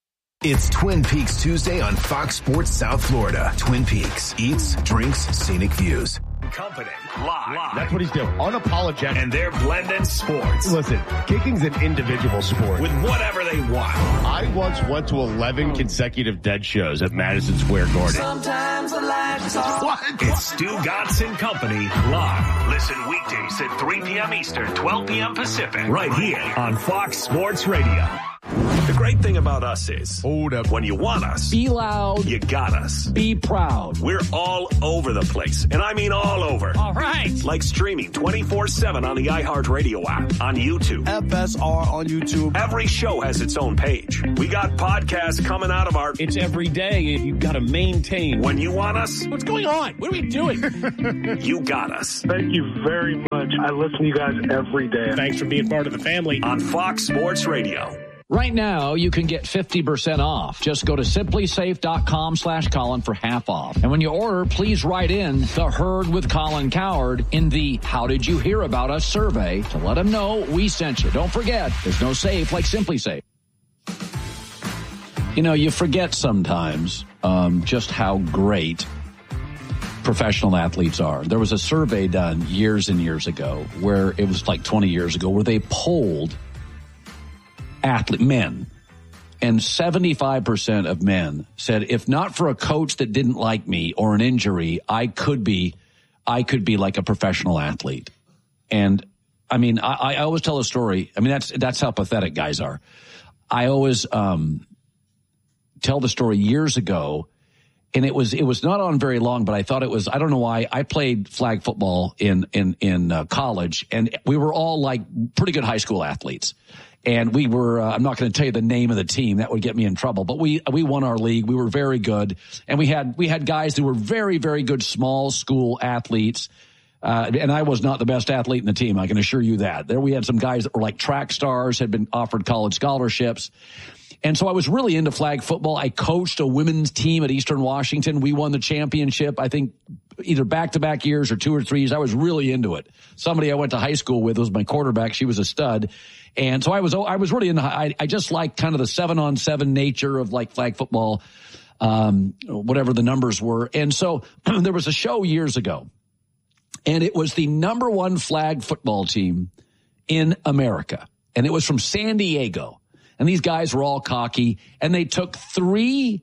It's Twin Peaks Tuesday on Fox Sports South Florida. Twin Peaks. Eats, drinks, scenic views. Company. Live. Live. That's what he's doing. Unapologetic. And they're blending sports. Listen, kicking's an individual sport. With whatever they want. I once went to eleven consecutive dead shows at Madison Square Garden. Sometimes I like to talk. What? It's Stu Godson Company live. Listen weekdays at three p.m. Eastern, twelve p.m. Pacific. Right here on Fox Sports Radio. The great thing about us is, hold up. When you want us, be loud. You got us. Be proud. We're all over the place, and I mean all over. All right. Like streaming twenty-four seven on the iHeartRadio app, on YouTube. F S R on YouTube. Every show has its own page. We got podcasts coming out of our... It's every day. You've got to maintain. When you want us... What's going on? What are we doing? You got us. Thank you very much. I listen to you guys every day. Thanks for being part of the family. On Fox Sports Radio. Right now, you can get fifty percent off. Just go to simplysafe.com slash Colin for half off. And when you order, please write in the Herd with Colin Cowherd in the How Did You Hear About Us survey to let them know we sent you. Don't forget, there's no safe like Simply Safe. You know, you forget sometimes um, just how great professional athletes are. There was a survey done years and years ago where it was like twenty years ago where they polled athlete men, and seventy-five percent of men said, if not for a coach that didn't like me or an injury, I could be, I could be like a professional athlete. And I mean, I, I always tell a story. I mean, that's, that's how pathetic guys are. I always, um, tell the story years ago, and it was, it was not on very long, but I thought it was, I don't know why. I played flag football in, in, in uh, college, and we were all like pretty good high school athletes. And we were, uh, I'm not going to tell you the name of the team. That would get me in trouble. But we, we won our league. We were very good. And we had, we had guys who were very, very good small school athletes. Uh, and I was not the best athlete in the team. I can assure you that. There we had some guys that were like track stars, had been offered college scholarships. And so I was really into flag football. I coached a women's team at Eastern Washington. We won the championship, I think, either back-to-back years or two or three years. I was really into it. Somebody I went to high school with was my quarterback. She was a stud. And so I was I was really into I, I just like kind of the seven-on-seven nature of like flag football, um, whatever the numbers were. And so there was a show years ago, and it was the number one flag football team in America. And it was from San Diego. And these guys were all cocky, and they took three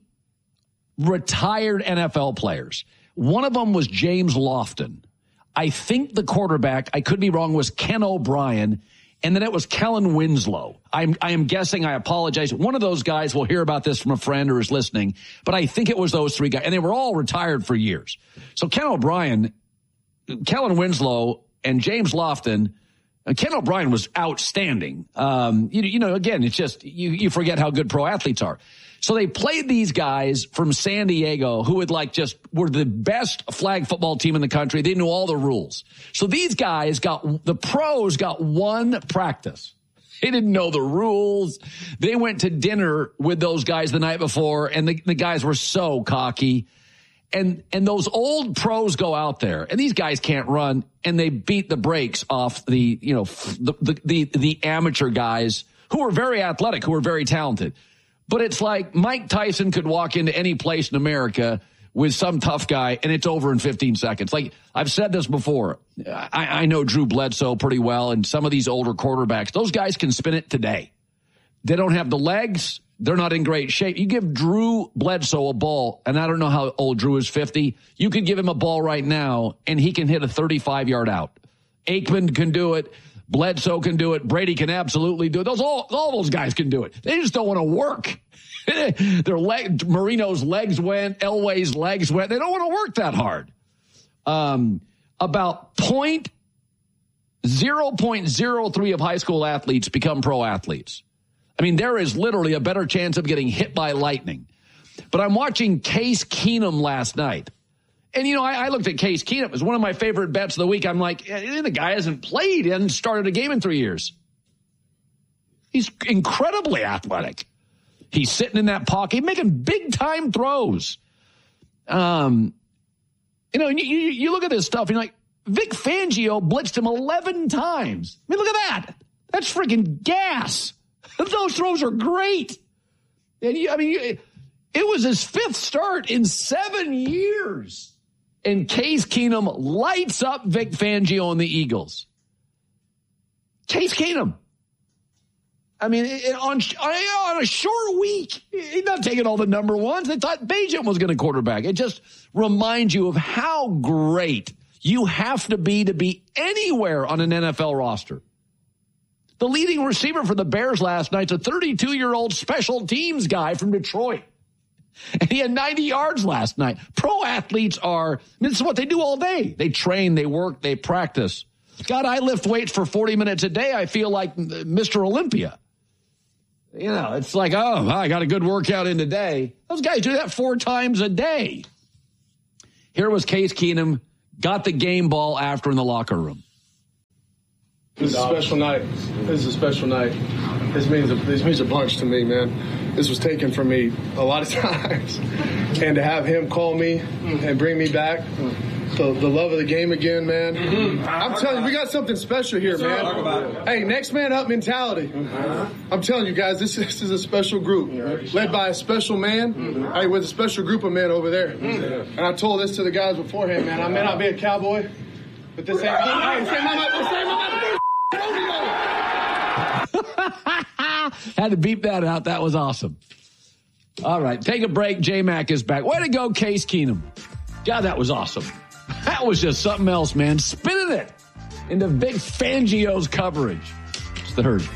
retired N F L players. One of them was James Lofton. I think the quarterback, I could be wrong, was Ken O'Brien, and then it was Kellen Winslow. I'm, I am guessing, I apologize. One of those guys will hear about this from a friend who is listening, but I think it was those three guys, and they were all retired for years. So Ken O'Brien, Kellen Winslow, and James Lofton. Ken O'Brien was outstanding. Um, you, you know, again, it's just, you, you forget how good pro athletes are. So they played these guys from San Diego who had like just were the best flag football team in the country. They knew all the rules. So these guys got, the pros got one practice. They didn't know the rules. They went to dinner with those guys the night before, and the, the guys were so cocky. And, and those old pros go out there, and these guys can't run, and they beat the brakes off the, you know, the, the, the, the amateur guys who are very athletic, who are very talented. But it's like Mike Tyson could walk into any place in America with some tough guy, and it's over in fifteen seconds. Like, I've said this before. I, I know Drew Bledsoe pretty well, and some of these older quarterbacks, those guys can spin it today. They don't have the legs. They're not in great shape. You give Drew Bledsoe a ball, and I don't know how old Drew is, fifty. You could give him a ball right now, and he can hit a thirty-five-yard out. Aikman can do it. Bledsoe can do it. Brady can absolutely do it. Those all, all those guys can do it. They just don't want to work. Their leg, Marino's legs went. Elway's legs went. They don't want to work that hard. Um, about point zero point zero three of high school athletes become pro athletes. I mean, there is literally a better chance of getting hit by lightning. But I'm watching Case Keenum last night. And, you know, I, I looked at Case Keenum as one of my favorite bets of the week. I'm like, eh, the guy hasn't played. He hasn't started a game in three years. He's incredibly athletic. He's sitting in that pocket, making big-time throws. Um, you know, you, you, you look at this stuff, and you're like, Vic Fangio blitzed him eleven times. I mean, look at that. That's freaking gas. Those throws are great. And you, I mean, it, it was his fifth start in seven years. And Case Keenum lights up Vic Fangio and the Eagles. Case Keenum. I mean, it, on, on a short week, he's not taking all the number ones. They thought Bagent was going to quarterback. It just reminds you of how great you have to be to be anywhere on an N F L roster. The leading receiver for the Bears last night's a thirty-two-year-old special teams guy from Detroit. And he had ninety yards last night. Pro athletes are, I mean, this is what they do all day. They train, they work, they practice. God, I lift weights for forty minutes a day. I feel like Mister Olympia. You know, it's like, oh, I got a good workout in today. Those guys do that four times a day. Here was Case Keenum, got the game ball after in the locker room. This is a special night. This is a special night. This means a, this means a bunch to me, man. This was taken from me a lot of times. And to have him call me and bring me back, the, the love of the game again, man. Mm-hmm. I'm telling you, we got something special here, man. Hey, next man up mentality. Mm-hmm. I'm telling you guys, this, this is a special group led by a special man. Mm-hmm. Hey, with a special group of men over there. Mm-hmm. And I told this to the guys beforehand, man. I may not be a cowboy, but this ain't my, this ain't my, this ain't my Had to beep that out. That was awesome. All right, take a break. J-Mac is back. Way to go, Case Keenum. God, that was awesome. That was just something else, man. Spinning it into Vic Fangio's coverage. It's the Herd.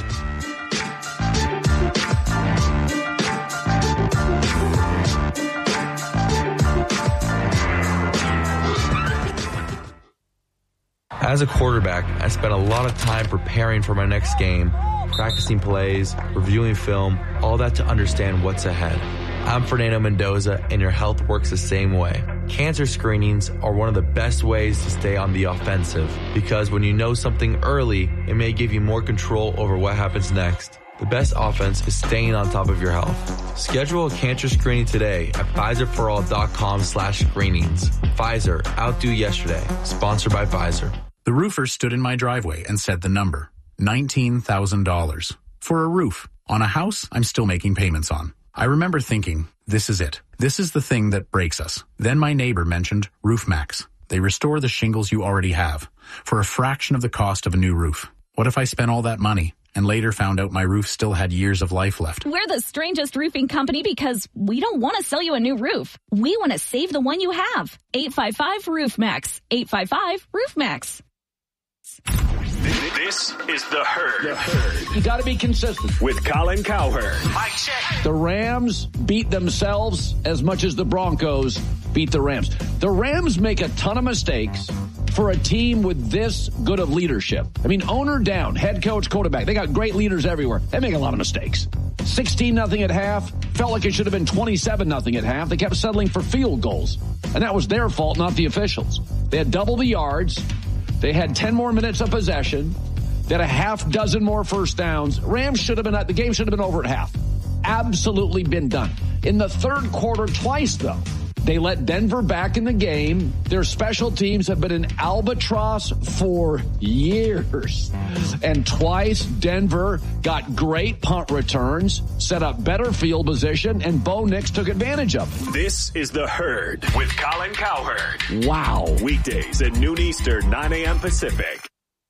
As a quarterback, I spent a lot of time preparing for my next game, practicing plays, reviewing film, all that to understand what's ahead. I'm Fernando Mendoza, and your health works the same way. Cancer screenings are one of the best ways to stay on the offensive, because when you know something early, it may give you more control over what happens next. The best offense is staying on top of your health. Schedule a cancer screening today at Pfizerforall.com slash screenings. Pfizer, outdo yesterday. Sponsored by Pfizer. The roofer stood in my driveway and said the number, nineteen thousand dollars. For a roof. On a house I'm still making payments on. I remember thinking, this is it. This is the thing that breaks us. Then my neighbor mentioned RoofMax. They restore the shingles you already have for a fraction of the cost of a new roof. What if I spent all that money and later found out my roof still had years of life left? We're the strangest roofing company because we don't want to sell you a new roof. We want to save the one you have. eight five five RoofMax. eight five five RoofMax. This is The Herd. The Herd. You got to be consistent. With Colin Cowherd. Mike check. The Rams beat themselves as much as the Broncos beat the Rams. The Rams make a ton of mistakes for a team with this good of leadership. I mean, owner down, head coach, quarterback. They got great leaders everywhere. They make a lot of mistakes. sixteen nothing at half. Felt like it should have been twenty-seven nothing at half. They kept settling for field goals. And that was their fault, not the officials. They had double the yards. They had ten more minutes of possession. They had a half dozen more first downs. Rams should have been at the game should have been over at half. Absolutely been done. In the third quarter, twice though, they let Denver back in the game. Their special teams have been an albatross for years. And twice Denver got great punt returns, set up better field position, and Bo Nix took advantage of it. This is The Herd with Colin Cowherd. Wow. Weekdays at noon Eastern, nine a.m. Pacific.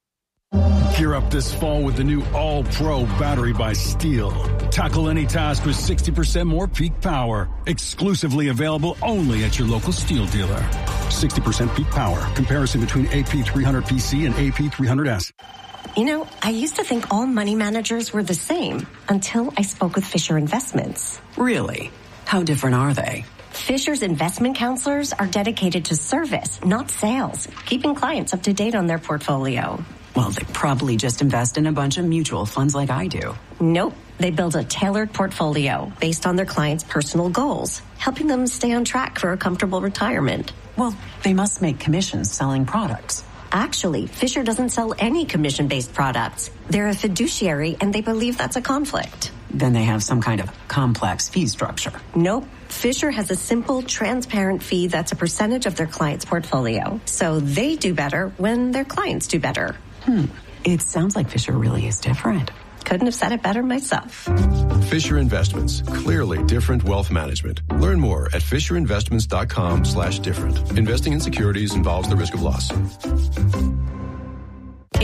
Gear up this fall with the new All-Pro battery by Steel. Tackle any task with sixty percent more peak power. Exclusively available only at your local Steel dealer. sixty percent peak power. Comparison between A P three hundred P C and A P three hundred S. You know, I used to think all money managers were the same until I spoke with Fisher Investments. Really? How different are they? Fisher's investment counselors are dedicated to service, not sales, keeping clients up to date on their portfolio. Well, they probably just invest in a bunch of mutual funds like I do. Nope. They build a tailored portfolio based on their clients' personal goals, helping them stay on track for a comfortable retirement. Well, they must make commissions selling products. Actually, Fisher doesn't sell any commission-based products. They're a fiduciary, and they believe that's a conflict. Then they have some kind of complex fee structure. Nope. Fisher has a simple, transparent fee that's a percentage of their client's portfolio. So they do better when their clients do better. Hmm. It sounds like Fisher really is different. Couldn't have said it better myself. Fisher Investments. Clearly different wealth management. Learn more at fisherinvestments.com slash different. Investing in securities involves the risk of loss.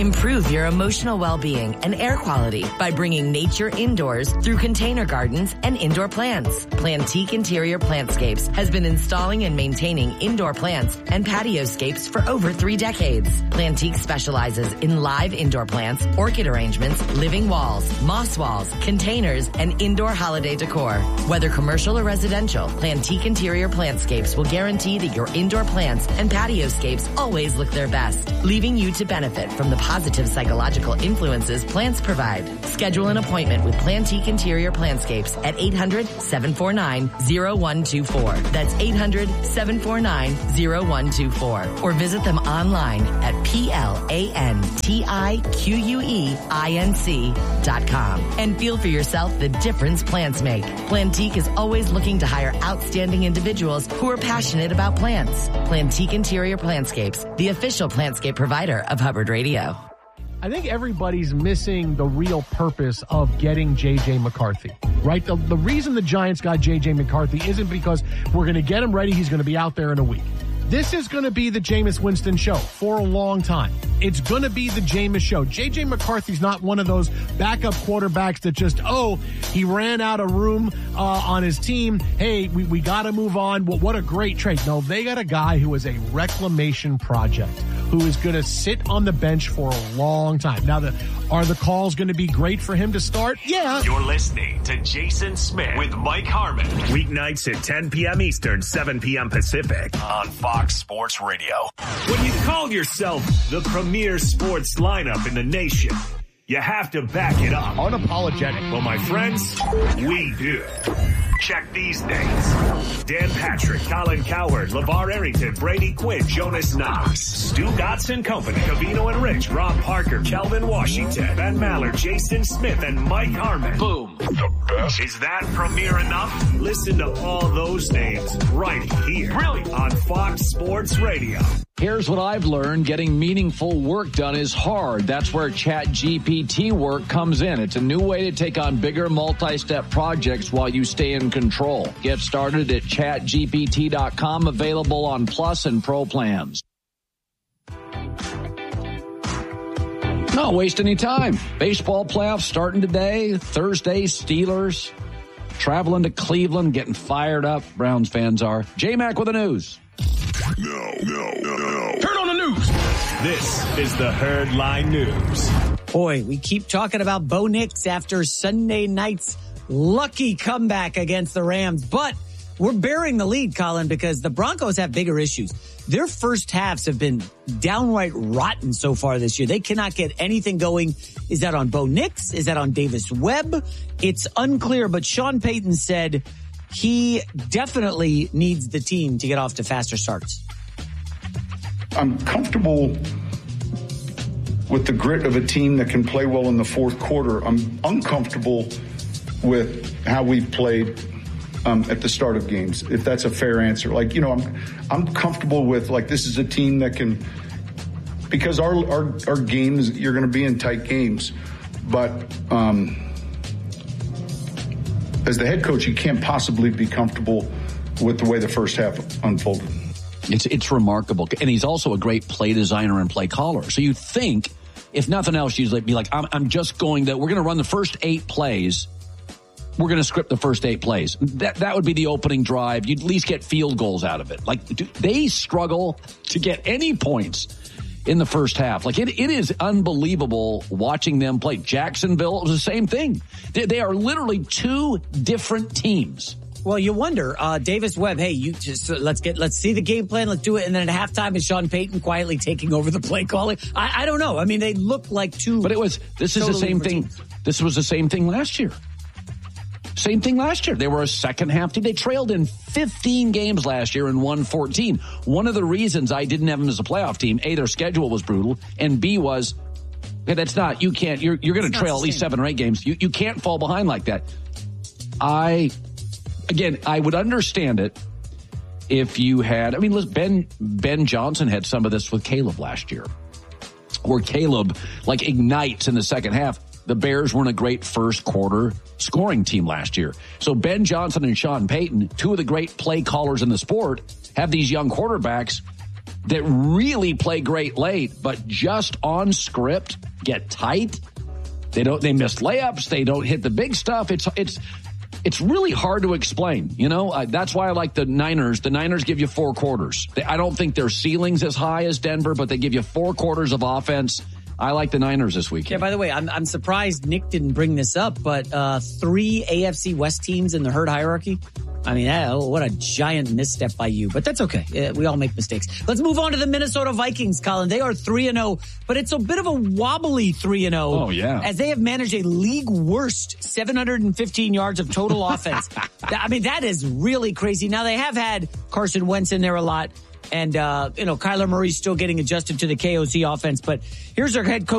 Improve your emotional well-being and air quality by bringing nature indoors through container gardens and indoor plants. Plantique Interior Plantscapes has been installing and maintaining indoor plants and patioscapes for over three decades. Plantique specializes in live indoor plants, orchid arrangements, living walls, moss walls, containers, and indoor holiday decor. Whether commercial or residential, Plantique Interior Plantscapes will guarantee that your indoor plants and patioscapes always look their best, leaving you to benefit from the positive psychological influences plants provide. Schedule an appointment with Plantique Interior Plantscapes at eight hundred, seven four nine, zero one two four. That's eight hundred, seven four nine, zero one two four. Or visit them online at P L A N T I Q U E I N C dot com. And feel for yourself the difference plants make. Plantique is always looking to hire outstanding individuals who are passionate about plants. Plantique Interior Plantscapes, the official plantscape provider of Hubbard Radio. I think everybody's missing the real purpose of getting J J. McCarthy, right? The, the reason the Giants got J J. McCarthy isn't because we're going to get him ready. He's going to be out there in a week. This is going to be the Jameis Winston show for a long time. It's going to be the Jameis show. J J. McCarthy's not one of those backup quarterbacks that just, oh, he ran out of room uh, on his team. Hey, we, we got to move on. Well, what a great trade. No, they got a guy who is a reclamation project, who is going to sit on the bench for a long time. Now, the, are the calls going to be great for him to start? Yeah. You're listening to Jason Smith with Mike Harmon. Weeknights at ten p.m. Eastern, seven p.m. Pacific on Fox Sports Radio. When you call yourself the premier sports lineup in the nation, you have to back it up. Unapologetic. Well, my friends, we do. Check these names. Dan Patrick, Colin Cowherd, LeVar Arrington, Brady Quinn, Jonas Knox, Stu Gotson Company, Cavino and Rich, Rob Parker, Kelvin Washington, Ben Maller, Jason Smith, and Mike Harmon. Boom. The best. Is that premier enough? Listen to all those names right here. Brilliant. On Fox Sports Radio. Here's what I've learned. Getting meaningful work done is hard. That's where Chat G P T work comes in. It's a new way to take on bigger multi-step projects while you stay in control. Get started at chat G P T dot com, available on Plus and Pro plans. Not waste any time. Baseball playoffs starting today. Thursday, Steelers traveling to Cleveland, getting fired up. Browns fans are. J-Mac with the news. No, no, no, no. Turn on the news. This is the Herd Line News. Boy, we keep talking about Bo Nix after Sunday night's lucky comeback against the Rams, but we're bearing the lead, Colin, because the Broncos have bigger issues. Their first halves have been downright rotten so far this year. They cannot get anything going. Is that on Bo Nix? Is that on Davis Webb? It's unclear, but Sean Payton said he definitely needs the team to get off to faster starts. I'm comfortable with the grit of a team that can play well in the fourth quarter. I'm uncomfortable with how we've played um, at the start of games, if that's a fair answer. Like, you know, I'm I'm comfortable with, like, this is a team that can, because our our, our games, you're going to be in tight games. But um, as the head coach, you can't possibly be comfortable with the way the first half unfolded. It's it's remarkable. And he's also a great play designer and play caller. So you think, if nothing else, you'd be like, I'm, I'm just going to, we're going to run the first eight plays. We're going to script the first eight plays. That that would be the opening drive. You'd at least get field goals out of it. Like, they struggle to get any points in the first half. Like, it, it is unbelievable watching them play. Jacksonville, it was the same thing. They, they are literally two different teams. Well, you wonder, uh, Davis Webb, hey, you just, uh, let's get, let's see the game plan, let's do it. And then at halftime, is Sean Payton quietly taking over the play calling? I, I don't know. I mean, they look like two. But it was, this is totally the same thing. Teams. This was the same thing last year. Same thing last year. They were a second half team. They trailed in fifteen games last year and won fourteen. One of the reasons I didn't have them as a playoff team, A, their schedule was brutal, and B was, okay, that's not, you can't, you're, you're going to trail at least seven or eight games. You, you can't fall behind like that. I, Again, I would understand it if you had, I mean, listen, Ben, Ben Johnson had some of this with Caleb last year, where Caleb, like, ignites in the second half. The Bears weren't a great first quarter scoring team last year. So Ben Johnson and Sean Payton, two of the great play callers in the sport, have these young quarterbacks that really play great late, but just on script get tight. They don't. They miss layups. They don't hit the big stuff. It's it's it's really hard to explain. You know, uh, that's why I like the Niners. The Niners give you four quarters. They, I don't think their ceiling's as high as Denver, but they give you four quarters of offense. I like the Niners this weekend. Yeah, by the way, I'm I'm surprised Nick didn't bring this up, but uh, three A F C West teams in the herd hierarchy. I mean, oh, what a giant misstep by you, but that's okay. Uh, we all make mistakes. Let's move on to the Minnesota Vikings, Colin. They are three and oh, but it's a bit of a wobbly three and oh. Oh, yeah. As they have managed a league worst seven hundred fifteen yards of total offense. I mean, that is really crazy. Now, they have had Carson Wentz in there a lot. And, uh, you know, Kyler Murray's still getting adjusted to the K O C offense. But here's our head coach.